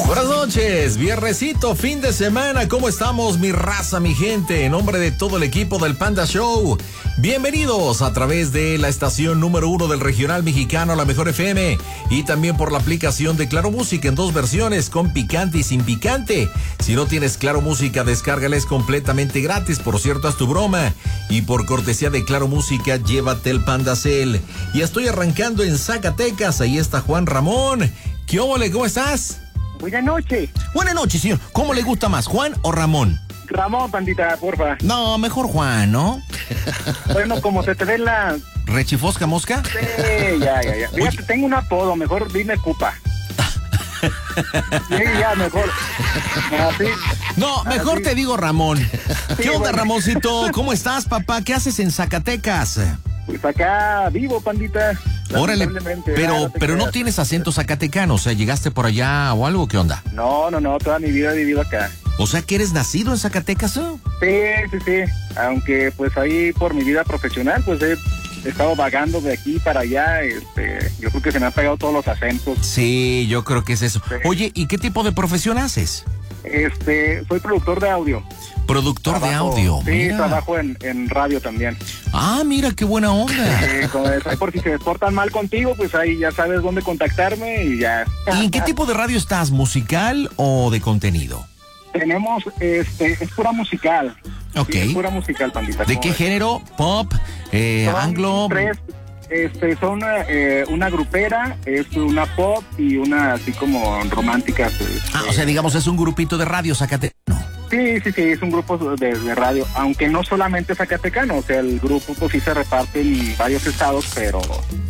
Buenas noches, viernesito, fin de semana, ¿cómo estamos mi raza, mi gente? En nombre de todo el equipo del Panda Show, bienvenidos a través de la estación número 1 del regional mexicano, la Mejor FM, y también por la aplicación de Claro Música en dos versiones, con picante y sin picante. Si no tienes Claro Música, descárgala, es completamente gratis, por cierto, haz tu broma. Y por cortesía de Claro Música, llévate el Panda Cell. Y estoy arrancando en Zacatecas, ahí está Juan Ramón. ¿Qué óvole, cómo estás? Buenas noches. Buenas noches, señor. ¿Cómo le gusta más, Juan o Ramón? Ramón, pandita, porfa. No, mejor Juan, ¿no? Bueno, como se te ve la... ¿Rechifosca mosca? Sí, ya. Fíjate, tengo un apodo, mejor dime Cupa. Sí, ya, mejor. Así. No, mejor te digo Ramón. Sí, ¿Qué onda, bueno. Ramoncito? ¿Cómo estás, papá? ¿Qué haces en Zacatecas? Pues acá vivo, pandita. Órale, Lamentablemente, pero te no creas. tienes acento zacatecano, o sea, ¿llegaste por allá o algo? ¿Qué onda? No, toda mi vida he vivido acá. O sea, ¿que eres nacido en Zacatecas? Sí. Aunque pues ahí por mi vida profesional, pues he estado vagando de aquí para allá. Yo creo que se me han pegado todos los acentos. Sí, yo creo que es eso. Sí. Oye, ¿y qué tipo de profesión haces? Soy productor de audio. Productor de audio. Sí, Mira. trabajo en radio también. Ah, mira, qué buena onda. Como es, ahí por si se portan mal contigo, pues ahí ya sabes dónde contactarme y ya. ¿Y en qué tipo de radio estás? ¿Musical o de contenido? Tenemos, es pura musical. Ok. Sí, es pura musical, pandita. ¿De ¿Cómo qué ves? género? ¿Pop? Son ¿Anglo? tres, son una grupera, es una pop y una así como romántica. Ah, o sea, digamos, es un grupito de radio zacatecano. Sí, es un grupo de radio, aunque no solamente zacatecano, o sea, el grupo pues sí se reparte en varios estados, pero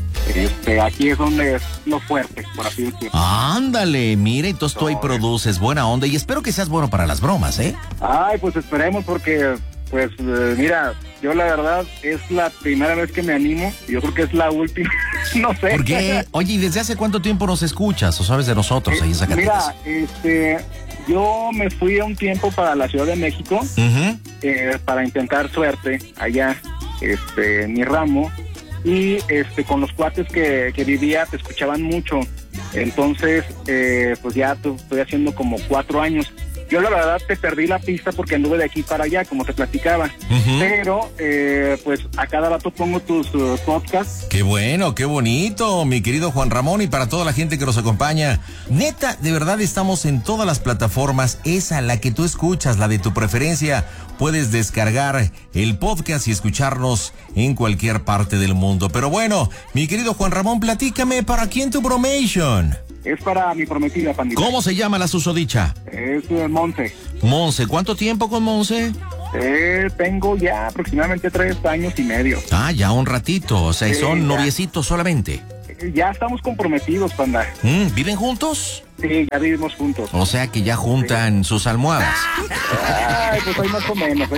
aquí es donde es lo fuerte, por así decirlo. Ándale, mira, entonces tú ahí No, produces buena onda y espero que seas bueno para las bromas, ¿eh? Ay, pues esperemos porque, pues, mira, yo la verdad es la primera vez que me animo, yo creo que es la última, no sé. ¿Por qué? Oye, ¿y desde hace cuánto tiempo nos escuchas o sabes de nosotros ahí en Zacatecas? Mira, yo me fui a un tiempo para la Ciudad de México Ujú. para intentar suerte allá, en mi ramo, y con los cuates que vivía te escuchaban mucho, entonces pues ya estoy haciendo como 4 años. Yo la verdad te perdí la pista porque anduve de aquí para allá, como te platicaba. Ujú. Pero, pues a cada rato pongo tus podcasts. Qué bueno, qué bonito, mi querido Juan Ramón, y para toda la gente que nos acompaña. Neta, de verdad estamos en todas las plataformas, esa, la que tú escuchas, la de tu preferencia. Puedes descargar el podcast y escucharnos en cualquier parte del mundo. Pero bueno, mi querido Juan Ramón, platícame, ¿para quién tu bromation? Es para mi prometida, pandita. ¿Cómo se llama la susodicha? Es Monse. Monse, ¿cuánto tiempo con Monse? Tengo ya aproximadamente 3 años y medio. Ah, ya un ratito, o sea, y Sí, son ya. noviecitos solamente. Ya estamos comprometidos, panda. ¿Viven juntos? Sí, ya vivimos juntos. O sea que ya juntan sus almohadas. Ay, pues hay más o menos.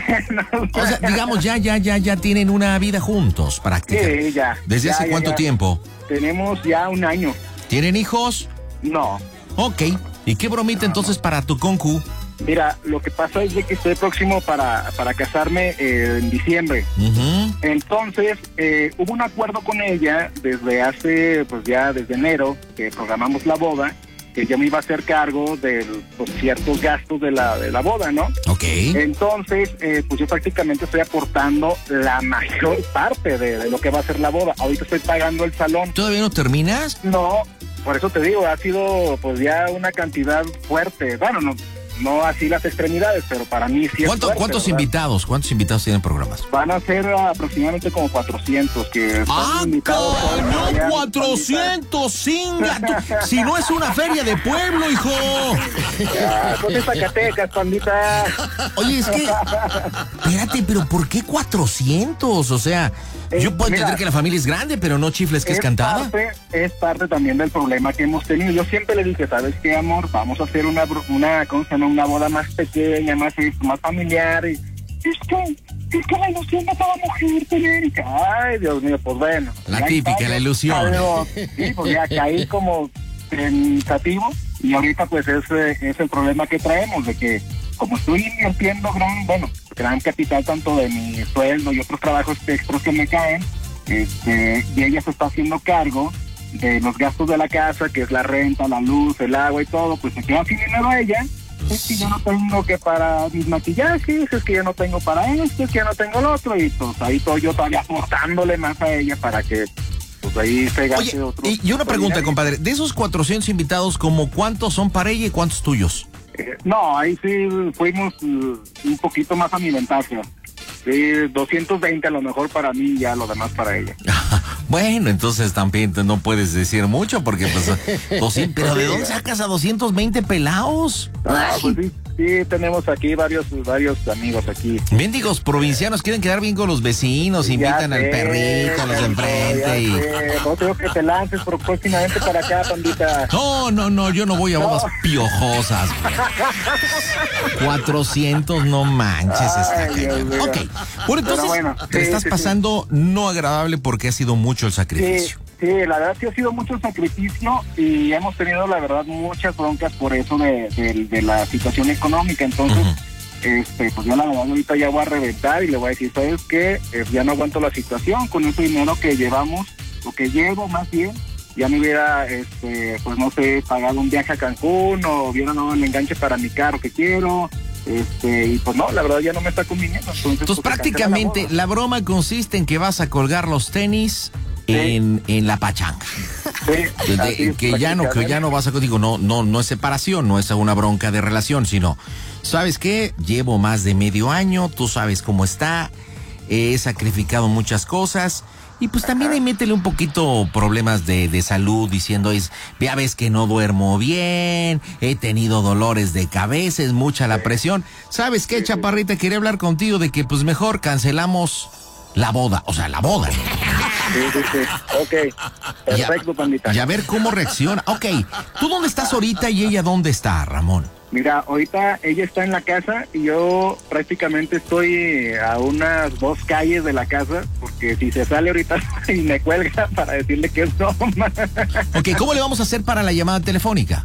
O sea, digamos, ya tienen una vida juntos, prácticamente. Sí, ya. ¿Desde hace cuánto tiempo? Tenemos ya 1 año. ¿Tienen hijos? No. Ok. ¿Y qué bromita entonces para tu concu? Mira, lo que pasa es de que estoy próximo para casarme en diciembre. Ujú. Entonces, hubo un acuerdo con ella desde hace, pues ya desde enero, que programamos la boda, que yo me iba a hacer cargo de pues, ciertos gastos de la boda, ¿no? Ok. Entonces, pues yo prácticamente estoy aportando la mayor parte de lo que va a ser la boda. Ahorita estoy pagando el salón. ¿Todavía no terminas? No, por eso te digo, ha sido pues ya una cantidad fuerte. Bueno, no así las extremidades, pero para mí sí es fuerte, ¿Cuántos ¿verdad? invitados tienen programas? Van a ser aproximadamente como 400 que están ¡Ah, invitados todos para allá, cañón! ¡400! ¡Singa! Si no es una feria de pueblo, hijo. Pues es Zacatecas, pandita. Oye, es que... Espérate, pero ¿por qué 400? O sea, yo puedo mira, entender que la familia es grande, pero no chifles que es cantada. Es parte también del problema que hemos tenido. Yo siempre le dije, ¿sabes qué, amor? Vamos a hacer una ¿cómo se llama? Una boda más pequeña, más familiar. Y es que la ilusión de toda mujer tener. Ay, Dios mío, pues bueno. La ya típica, está, la ilusión. Sí, pues ya caí como pensativo y ahorita pues es el problema que traemos de que como estoy invirtiendo gran capital tanto de mi sueldo y otros trabajos extras que me caen, y ella se está haciendo cargo de los gastos de la casa, que es la renta, la luz, el agua y todo, pues se queda sin dinero ella. Es que yo no tengo que para mis maquillajes, es que yo no tengo para esto, es que yo no tengo lo otro, y pues ahí estoy yo todavía aportándole más a ella para que pues ahí se gaste. Oye, otro. Y una pregunta, compadre, de esos 400 invitados, ¿como cuántos son para ella y cuántos tuyos? No, ahí sí fuimos un poquito más a mi ventaja. Sí, 220 a lo mejor para mí y ya lo demás para ella. Bueno, entonces también no puedes decir mucho porque pues 200, pero ¿de dónde sacas a 220 pelados? Pues sí, tenemos aquí varios amigos aquí. Mendigos provincianos quieren quedar bien con los vecinos, invitan al perrito, a los de enfrente y... No tengo que te lances próximamente para acá, pandita. No, yo no voy a bodas piojosas. 400, no manches. Ok, bueno, entonces te estás pasando no agradable porque ha sido mucho el sacrificio. Sí, la verdad sí ha sido mucho sacrificio y hemos tenido la verdad muchas broncas por eso de la situación económica. Entonces, pues yo la verdad ahorita ya voy a reventar y le voy a decir, ¿sabes qué? Ya no aguanto la situación con ese dinero que llevamos, lo que llevo más bien. Ya me hubiera, pues no sé, pagado un viaje a Cancún o hubiera dado el enganche para mi carro que quiero. Y pues no, la verdad ya no me está conviniendo. Entonces pues, prácticamente la broma consiste en que vas a colgar los tenis en la pachanga. Sí, que ya no vas a, digo, no es separación, no es una bronca de relación, sino, ¿sabes qué? Llevo más de medio año, tú sabes cómo está, he sacrificado muchas cosas. Y pues también ahí métele un poquito problemas de salud, diciendo, ya ves que no duermo bien, he tenido dolores de cabeza, es mucha la presión. ¿Sabes qué, chaparrita? Quería hablar contigo de que pues mejor cancelamos la boda, o sea, la boda. Sí. Ok, perfecto, pandita. Y a ver cómo reacciona. Ok, ¿tú dónde estás ahorita y ella dónde está, Ramón? Mira, ahorita ella está en la casa y yo prácticamente estoy a unas 2 calles de la casa, porque si se sale ahorita y me cuelga para decirle que es broma. Ok, ¿cómo le vamos a hacer para la llamada telefónica?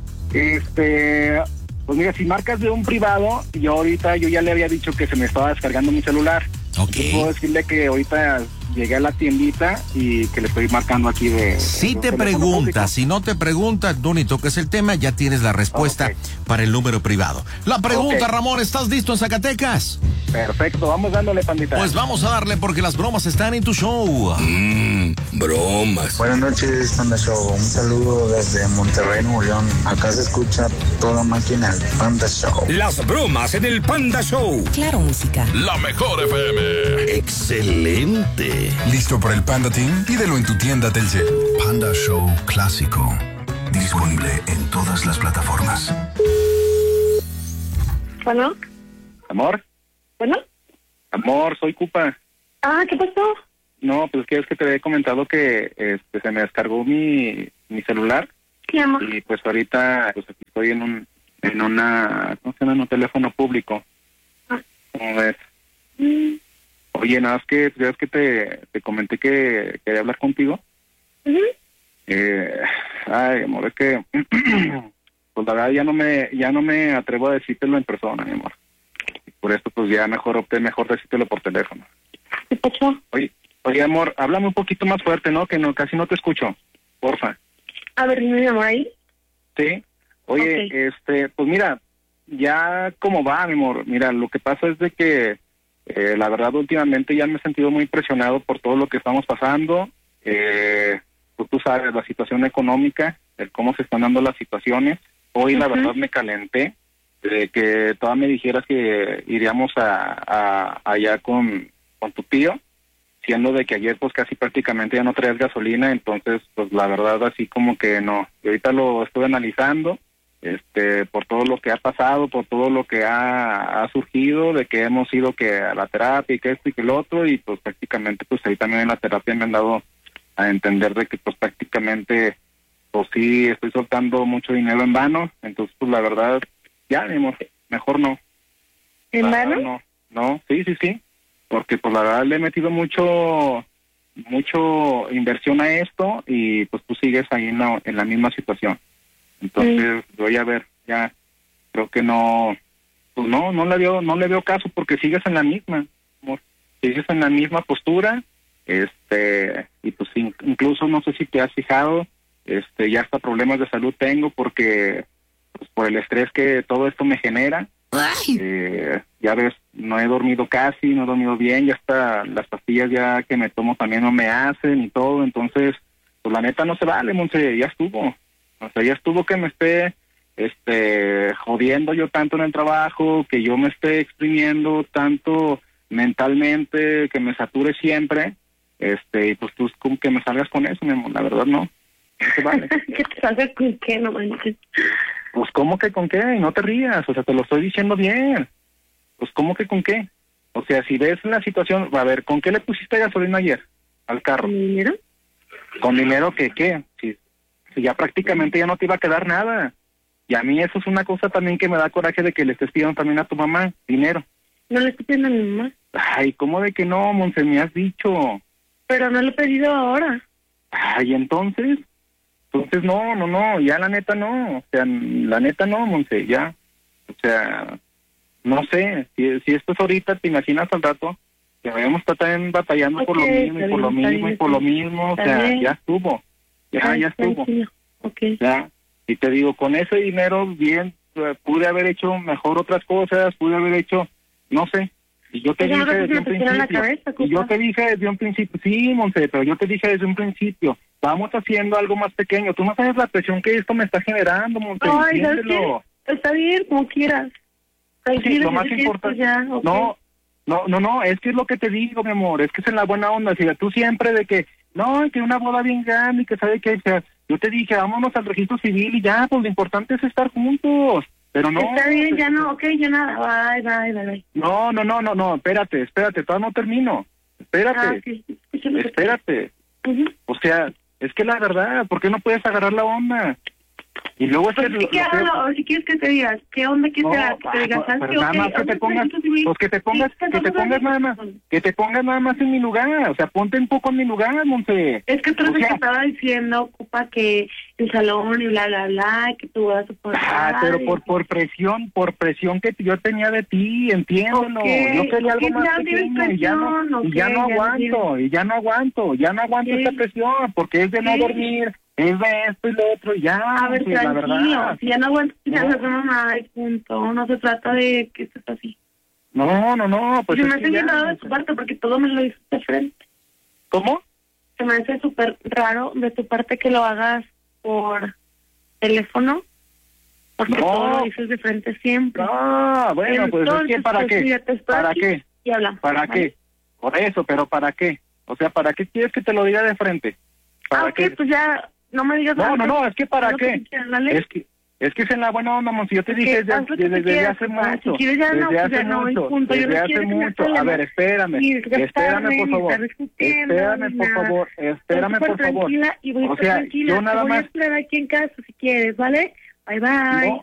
Pues mira, si marcas de un privado, yo ya le había dicho que se me estaba descargando mi celular. Ok. Puedo decirle que ahorita llegué a la tiendita y que le estoy marcando aquí de... Si te pregunta, si no te pregunta, tú ni toques el tema, ya tienes la respuesta para el número privado. La pregunta, Ramón, ¿estás listo en Zacatecas? Perfecto, vamos dándole, pandita. Pues vamos a darle porque las bromas están en tu show. Bromas. Buenas noches, Panda Show. Un saludo desde Monterrey, Nuevo León. Acá se escucha toda máquina, el Panda Show. Las bromas en el Panda Show. Claro, música. La mejor FM. Excelente. ¿Listo para el Panda Team? Pídelo en tu tienda Telcel. Panda Show Clásico. Disponible en todas las plataformas. Bueno, Amor, soy Cupa. ¿qué pasó? No, pues es que te había comentado que se me descargó mi celular. ¿Qué, amor? Y pues ahorita pues aquí estoy en un teléfono público. ¿Cómo ves? Oye, nada más que ya ves que te comenté que quería hablar contigo. Ay, amor, es que pues la verdad ya no me atrevo a decírtelo en persona, mi amor. Por esto pues ya opté mejor decírtelo por teléfono. ¿Qué pasó? Oye, amor, háblame un poquito más fuerte, ¿no? Que casi no te escucho. Porfa. A ver, dime, mi amor, ahí. Sí. Oye, pues mira, ya como va, mi amor. Mira, lo que pasa es de que la verdad últimamente ya me he sentido muy presionado por todo lo que estamos pasando. Pues tú sabes, la situación económica, el cómo se están dando las situaciones. Hoy la verdad me calenté de que toda me dijeras que iríamos allá con tu tío, siendo de que ayer pues casi prácticamente ya no traías gasolina, entonces pues la verdad así como que no. Y ahorita lo estuve analizando, por todo lo que ha pasado, por todo lo que ha surgido, de que hemos ido que a la terapia y que esto y que el otro, y pues prácticamente pues ahí también en la terapia me han dado a entender de que pues prácticamente pues sí estoy soltando mucho dinero en vano, entonces pues la verdad ya, mi amor, mejor no. ¿En vano? No, sí, porque pues la verdad le he metido mucho inversión a esto y pues tú sigues ahí en la misma situación. Entonces voy a ver, ya creo que no, pues no le veo caso porque sigues en la misma, amor, sigues en la misma postura, y pues incluso no sé si te has fijado, ya hasta problemas de salud tengo porque pues, por el estrés que todo esto me genera. Ya ves, no he dormido casi, no he dormido bien, ya hasta las pastillas ya que me tomo también no me hacen y todo, entonces, pues la neta no se vale, Monse, ya estuvo. O sea, ya estuvo que me esté jodiendo yo tanto en el trabajo, que yo me esté exprimiendo tanto mentalmente, que me sature siempre, y pues tú como que me salgas con eso, mi amor, la verdad no se vale. ¿Que te salgas con qué, no manches? Pues ¿cómo que con qué? Y no te rías, o sea, te lo estoy diciendo bien. Pues ¿cómo que con qué? O sea, si ves la situación, a ver, ¿con qué le pusiste gasolina ayer al carro? ¿Con dinero? ¿Con dinero que qué? Si ya prácticamente ya no te iba a quedar nada. Y a mí eso es una cosa también que me da coraje de que le estés pidiendo también a tu mamá dinero. No le estoy pidiendo a mi mamá. Ay, ¿cómo de que no, Monse? Me has dicho. Pero no le he pedido ahora. Ay, entonces no, ya la neta no. O sea, la neta no, Monse, ya. O sea, no sé, si esto es ahorita, te imaginas al rato que vayamos a estar también batallando por lo mismo y por lo mismo y por lo mismo. O sea, ya estuvo. Ya estuvo. Okay. Ya. Y te digo, con ese dinero, bien, pude haber hecho mejor otras cosas, pude haber hecho, no sé. Y yo te dije desde un principio, sí, Monse, pero yo te dije desde un principio, vamos haciendo algo más pequeño. Tú no sabes la presión que esto me está generando, Monse, entiéndelo. Está bien, como quieras. Sí, lo más importante. Ya, okay. No, es que es lo que te digo, mi amor, es que es en la buena onda. Si tú siempre de que, no, que una boda bien grande y que sabe que, o sea, yo te dije, vámonos al registro civil y ya, pues lo importante es estar juntos. Pero no. Está bien, ya no, ok, ya nada, bye. No, espérate, todavía no termino. Espérate. Espérate. O sea, es que la verdad, ¿por qué no puedes agarrar la onda? Y luego es si quieres que te digas, ¿qué onda que sea? Que te digas, pero nada más que te pongas, pues que te pongas nada más en mi lugar, o sea, ponte un poco en mi lugar, Monse. Es que tú eres el que estaba diciendo, ocupa que el salón y bla, que tú vas a soportar. Pero por presión que yo tenía de ti, entiéndelo. Yo quería algo más pequeño y ya no aguanto esta presión, porque es de no dormir, es de esto y lo otro, ya. A ver, pues, la verdad. Si ya no aguanto, ya no hacemos nada y punto. No se trata de que estés así. No, pues se me hace bien raro de tu parte porque todo me lo dices de frente. ¿Cómo? Se me hace súper raro de tu parte que lo hagas por teléfono, porque todo lo dices de frente siempre. Bueno, pues es que ¿para qué? ¿Para qué? Y habla. ¿Para qué? Por eso, pero ¿para qué? O sea, ¿para qué quieres que te lo diga de frente? ¿Para qué? Pues ya, no me digas nada. No, es que ¿para qué? Es que es en la buena onda, si yo te dije desde hace mucho. Si quieres ya desde hace mucho. A ver, espérame por favor. Espérame por favor. Y voy a estar tranquila. yo nada más. Voy a esperar aquí en casa si quieres, ¿vale? Bye.